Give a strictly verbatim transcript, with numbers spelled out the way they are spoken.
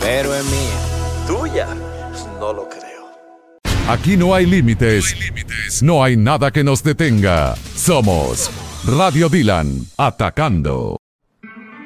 pero es mía. ¿Tuya? No lo creo. Aquí no hay límites, no hay límites, no hay nada que nos detenga. Somos Radio Dylan, atacando.